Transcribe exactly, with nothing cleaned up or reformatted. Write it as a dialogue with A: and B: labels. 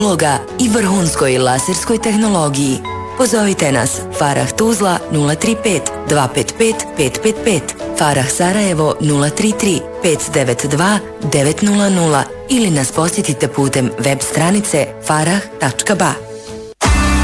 A: uloga i vrhunskoj laserskoj tehnologiji. Pozovite nas Farah Tuzla nula tri pet dva pet pet pet pet pet, Farah Sarajevo nula tri tri pet devet dva devet nula nula ili nas posjetite putem web stranice farah tačka ba.